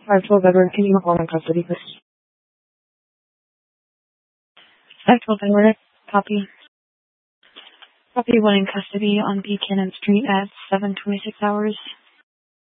512 Edward, can you call in custody, please? 512 Edward, copy. Copy 1 in custody on Buchanan Street at 7:26 hours.